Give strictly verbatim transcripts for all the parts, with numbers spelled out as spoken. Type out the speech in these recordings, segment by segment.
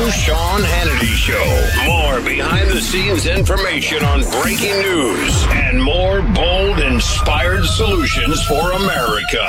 Sean Hannity Show. More behind-the-scenes information on breaking news and more bold, inspired solutions for America.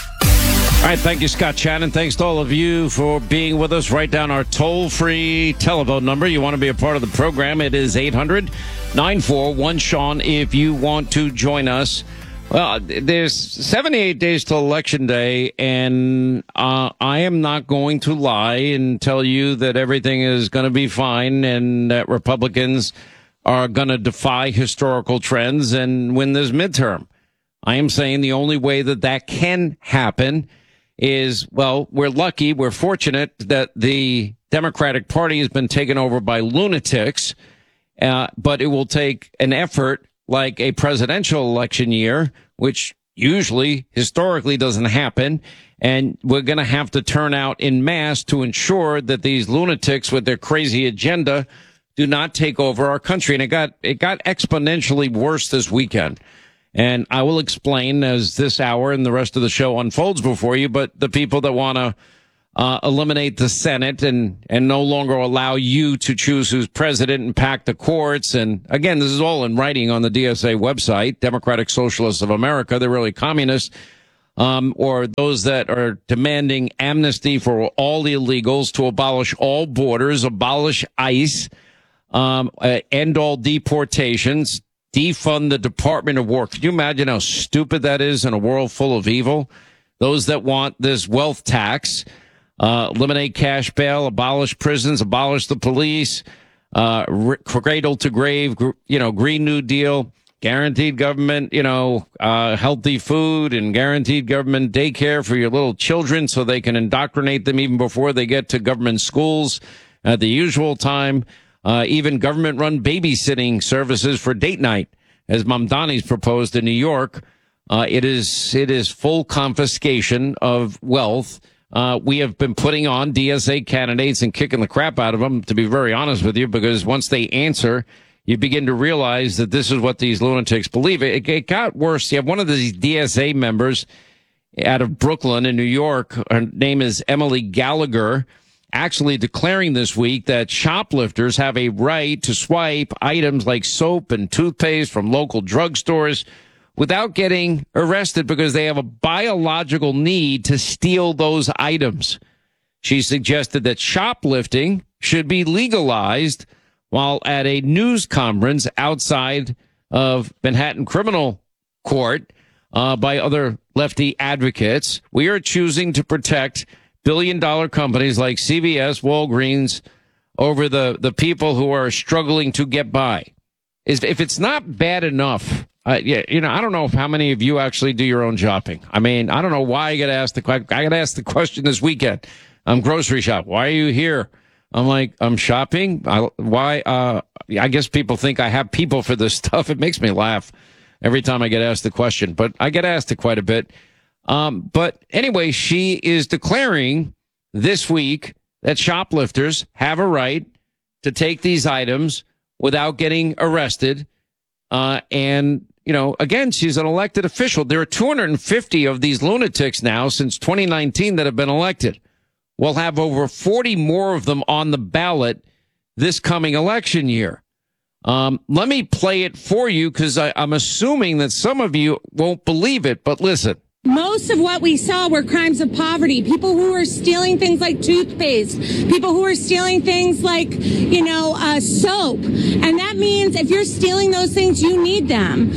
All right, thank you, Scott Shannon. Thanks to all of you for being with us. Write down our toll-free telephone number. You want to be a part of the program. It is eight hundred nine four one Sean if you want to join us. Well, there's seventy-eight days till Election Day, and uh, I am not going to lie and tell you that everything is going to be fine and that Republicans are going to defy historical trends and win this midterm. I am saying the only way that that can happen is, well, we're lucky, we're fortunate that the Democratic Party has been taken over by lunatics, uh, but it will take an effort like a presidential election year, which usually, historically, doesn't happen, and we're going to have to turn out in mass to ensure that these lunatics with their crazy agenda do not take over our country. And it got it got exponentially worse this weekend. And I will explain as this hour and the rest of the show unfolds before you, but the people that want to uh, eliminate the Senate and, and no longer allow you to choose who's president and pack the courts. And again, this is all in writing on the D S A website, Democratic Socialists of America. They're really communists, um, or those that are demanding amnesty for all the illegals, to abolish all borders, abolish ICE, um, uh, end all deportations, defund the Department of War. Can you imagine how stupid that is in a world full of evil? Those that want this wealth tax, uh, eliminate cash bail, abolish prisons, abolish the police, uh, cradle to grave, you know, Green New Deal, guaranteed government, you know, uh, healthy food and guaranteed government daycare for your little children so they can indoctrinate them even before they get to government schools at the usual time. Uh, even government-run babysitting services for date night, as Mamdani's proposed in New York. Uh, it is it is full confiscation of wealth. Uh, we have been putting on D S A candidates and kicking the crap out of them, to be very honest with you, because once they answer, you begin to realize that this is what these lunatics believe. It, it got worse. You have one of these D S A members out of Brooklyn in New York. Her name is Emily Gallagher, actually declaring this week that shoplifters have a right to swipe items like soap and toothpaste from local drugstores without getting arrested because they have a biological need to steal those items. She suggested that shoplifting should be legalized while at a news conference outside of Manhattan Criminal Court uh, by other lefty advocates. We are choosing to protect billion-dollar companies like C V S, Walgreens, over the, the people who are struggling to get by. Is if it's not bad enough, uh, yeah, you know, I don't know if how many of you actually do your own shopping. I mean, I don't know why I got asked the question. I got asked the question this weekend. I'm grocery shop. Why are you here? I'm like, I'm shopping. I, why? Uh, I guess people think I have people for this stuff. It makes me laugh every time I get asked the question, but I get asked it quite a bit. Um, but anyway, she is declaring this week that shoplifters have a right to take these items without getting arrested. Uh, and, you know, again, she's an elected official. There are two hundred fifty of these lunatics now since twenty nineteen that have been elected. We'll have over forty more of them on the ballot this coming election year. Um, let me play it for you because I'm assuming that some of you won't believe it, but listen. Most of what we saw were crimes of poverty. People who were stealing things like toothpaste. People who were stealing things like, you know, uh, soap. And that means if you're stealing those things, you need them.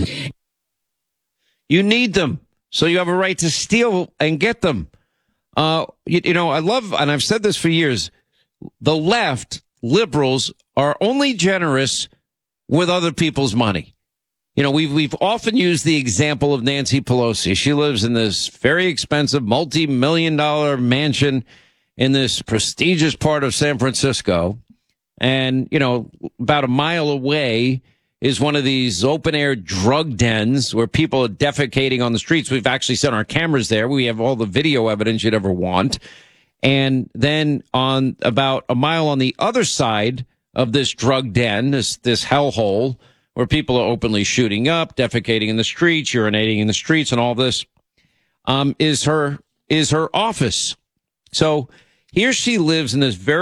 You need them. So you have a right to steal and get them. Uh, you, you know, I love, and I've said this for years, the left, liberals, are only generous with other people's money. You know, we've, we've often used the example of Nancy Pelosi. She lives in this very expensive multi-million dollar mansion in this prestigious part of San Francisco. And, you know, about a mile away is one of these open air drug dens where people are defecating on the streets. We've actually sent our cameras there. We have all the video evidence you'd ever want. And then on about a mile on the other side of this drug den, this, this hellhole, where people are openly shooting up, defecating in the streets, urinating in the streets, and all this, um, is her is her office. So here she lives in this very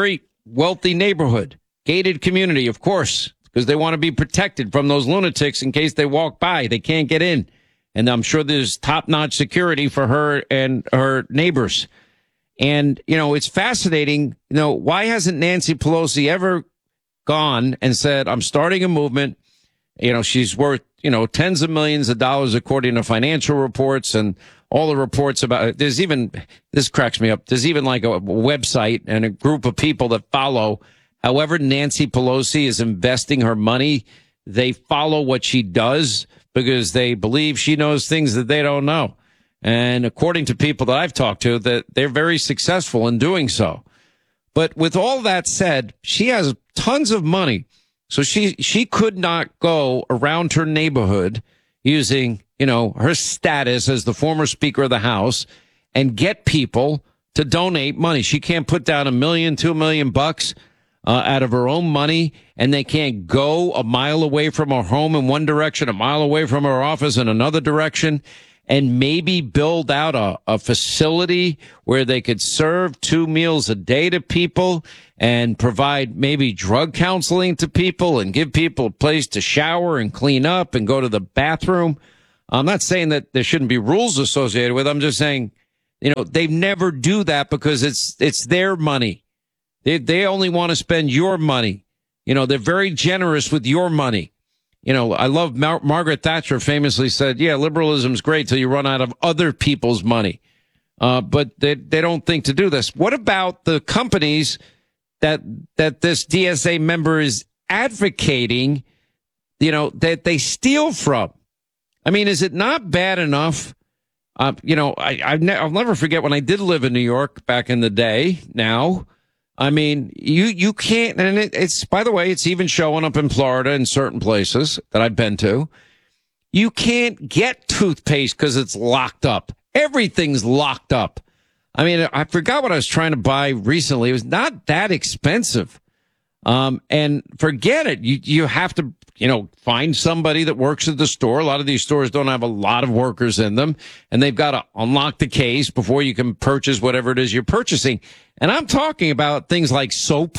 wealthy neighborhood, gated community, of course, because they want to be protected from those lunatics in case they walk by. They can't get in. And I'm sure there's top-notch security for her and her neighbors. And, you know, it's fascinating. You know, why hasn't Nancy Pelosi ever gone and said, I'm starting a movement? You know, she's worth, you know, tens of millions of dollars according to financial reports and all the reports about it. There's even, this cracks me up. There's even like a website and a group of people that follow however Nancy Pelosi is investing her money. They follow what she does because they believe she knows things that they don't know. And according to people that I've talked to, that they're very successful in doing so. But with all that said, she has tons of money. So she, she could not go around her neighborhood using, you know, her status as the former Speaker of the House and get people to donate money. She can't put down a million, two million bucks uh, out of her own money, and they can't go a mile away from her home in one direction, a mile away from her office in another direction, and maybe build out a, a facility where they could serve two meals a day to people and provide maybe drug counseling to people and give people a place to shower and clean up and go to the bathroom. I'm not saying that there shouldn't be rules associated with it. I'm just saying, you know, they never do that because it's, it's their money. They, they only want to spend your money. You know, they're very generous with your money. You know, I love Mar- Margaret Thatcher famously said, yeah, liberalism's great till you run out of other people's money. Uh, but they, they don't think to do this. What about the companies that, that this D S A member is advocating, you know, that they steal from? I mean, is it not bad enough? Uh, you know, I, I ne- I'll never forget when I did live in New York back in the day now. I mean, you, you can't, and it, it's, by the way, it's even showing up in Florida in certain places that I've been to. You can't get toothpaste because it's locked up. Everything's locked up. I mean, I forgot what I was trying to buy recently. It was not that expensive. Um, and forget it. You, you have to, you know, find somebody that works at the store. A lot of these stores don't have a lot of workers in them, and they've got to unlock the case before you can purchase whatever it is you're purchasing. And I'm talking about things like soap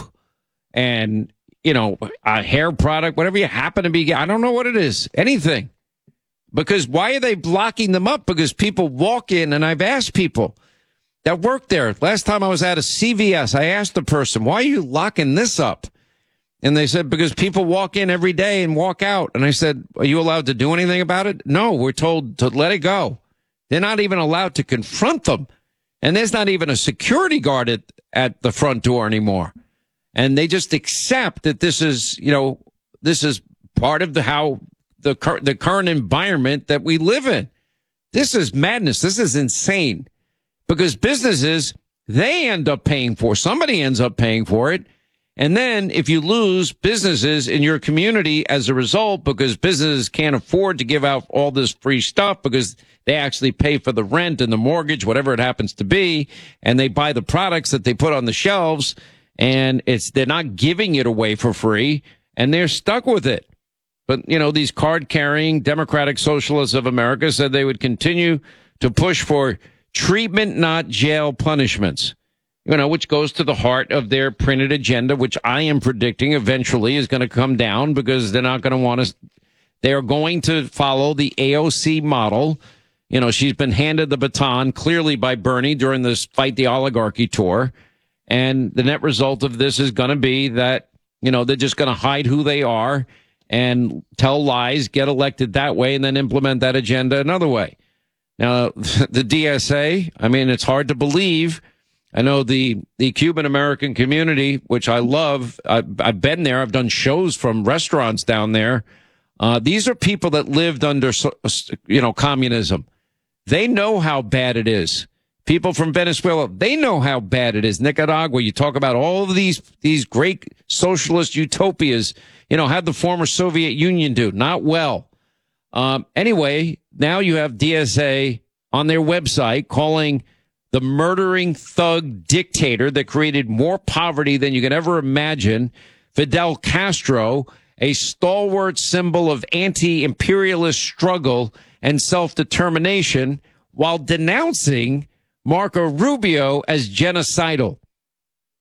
and, you know, a hair product, whatever you happen to be. I don't know what it is, anything. Because why are they blocking them up? Because people walk in, and I've asked people that work there. Last time I was at a C V S, I asked the person, why are you locking this up? And they said, because people walk in every day and walk out. And I said, are you allowed to do anything about it? No, we're told to let it go. They're not even allowed to confront them. And there's not even a security guard at, at the front door anymore. And they just accept that this is, you know, this is part of the how the, cur- the current environment that we live in. This is madness. This is insane. Because businesses, they end up paying for, somebody ends up paying for it. And then if you lose businesses in your community as a result, because businesses can't afford to give out all this free stuff because they actually pay for the rent and the mortgage, whatever it happens to be, and they buy the products that they put on the shelves, and it's they're not giving it away for free, and they're stuck with it. But, you know, these card-carrying Democratic Socialists of America said they would continue to push for treatment, not jail punishments. You know, which goes to the heart of their printed agenda, which I am predicting eventually is going to come down because they're not going to want to, they're going to follow the A O C model. You know, she's been handed the baton clearly by Bernie during this Fight the Oligarchy tour. And the net result of this is going to be that, you know, they're just going to hide who they are and tell lies, get elected that way, and then implement that agenda another way. Now, the D S A, I mean, it's hard to believe. I know the, the Cuban American community, which I love. I've, I've been there. I've done shows from restaurants down there. Uh, these are people that lived under, you know, communism. They know how bad it is. People from Venezuela, they know how bad it is. Nicaragua, you talk about all of these, these great socialist utopias. You know, how'd the former Soviet Union do? Not well. Um, anyway, now you have D S A on their website calling the murdering thug dictator that created more poverty than you can ever imagine, Fidel Castro, a stalwart symbol of anti-imperialist struggle and self-determination, while denouncing Marco Rubio as genocidal.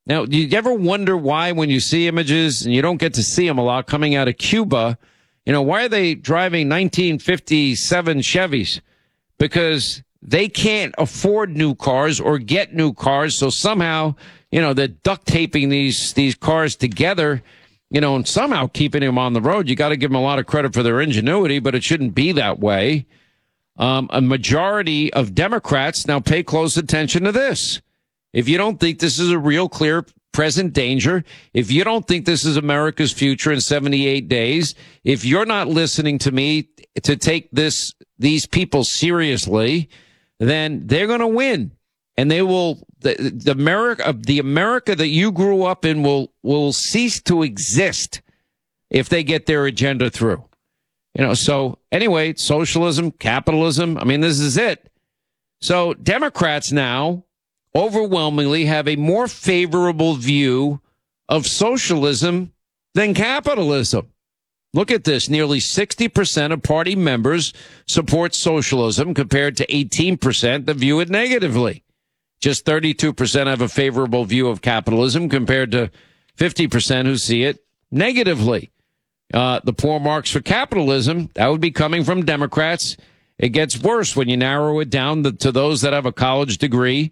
Now, do you ever wonder why when you see images, and you don't get to see them a lot coming out of Cuba, you know, why are they driving nineteen fifty-seven Chevys? Because they can't afford new cars or get new cars. So somehow, you know, they're duct taping these, these cars together, you know, and somehow keeping them on the road. You got to give them a lot of credit for their ingenuity, but it shouldn't be that way. Um, a majority of Democrats, now pay close attention to this. If you don't think this is a real clear present danger, if you don't think this is America's future in seventy-eight days, if you're not listening to me to take this, these people seriously, then they're going to win. And they will, the, the America, the America that you grew up in will, will cease to exist if they get their agenda through. You know, so anyway, socialism, capitalism, I mean, this is it. So Democrats now overwhelmingly have a more favorable view of socialism than capitalism. Look at this. Nearly sixty percent of party members support socialism compared to eighteen percent that view it negatively. Just thirty-two percent have a favorable view of capitalism compared to fifty percent who see it negatively. Uh, the poor marks for capitalism, that would be coming from Democrats. It gets worse when you narrow it down to those that have a college degree